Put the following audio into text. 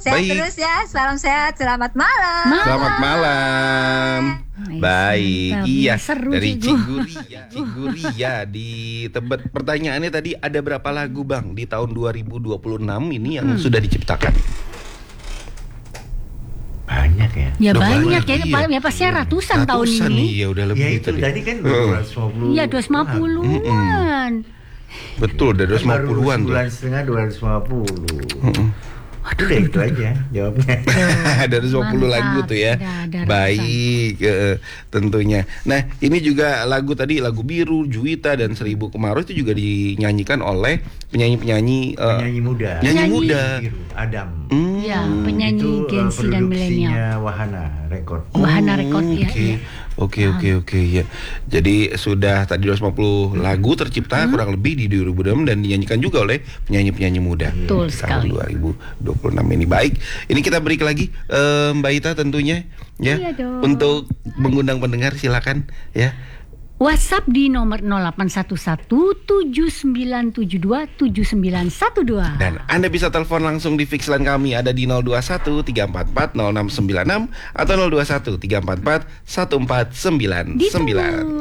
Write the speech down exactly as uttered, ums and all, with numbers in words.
Sehat Baik. terus ya, salam sehat, selamat malam. Malam. Selamat malam. Nice, Baik, mantap. iya Seru, dari Cikgu. Ciguria, Ciguria di Tebet. Pertanyaannya tadi ada berapa lagu Bang di tahun dua ribu dua puluh enam ini yang Hmm. sudah diciptakan? Banyak ya. Ya Udah banyak banyak, ya, iya. paling ya pasti ratusan, tahun Ratusan ini. nih, ya udah lebih Ya itu tadi kan Heeh. dua ratus lima puluh. Iya, dua ratus lima puluhan. Betul, udah dua ratus lima puluhan tuh. Bulan setengah dua ratus lima puluh. Waduh, udah itu aja jawabnya. Ada dua ratus lima puluh lagu Mantap. tuh ya. Ada- ada Baik, eh, tentunya. Nah, ini juga lagu tadi, lagu Biru, Juwita dan Seribu Kemarau itu juga dinyanyikan oleh penyanyi-penyanyi eh, Penyanyi muda. penyanyi Penyanyi. muda. Biru, Adam. Hmm, Ya, penyanyi Itu uh, Gen Z dan milenial. produksinya Wahana Record. Wahana Record, ya, Oke, ya. oke, oke, oke, ya. Jadi sudah tadi dua ratus lima puluh lagu tercipta kurang lebih di dua ribu dua puluh enam dan dinyanyikan juga oleh penyanyi-penyanyi muda. Betul di sekali. tahun dua ribu dua puluh enam ini. Baik, ini kita break lagi, eh, Mbak Ita tentunya, ya. Iya dong. Untuk mengundang pendengar silakan, ya. WhatsApp di nomor nol delapan satu satu tujuh sembilan tujuh dua tujuh sembilan satu dua. Dan Anda bisa telepon langsung di fix line kami ada di nol dua satu tiga empat empat nol enam sembilan enam atau nol dua satu tiga empat empat satu empat sembilan sembilan. Ditunggu.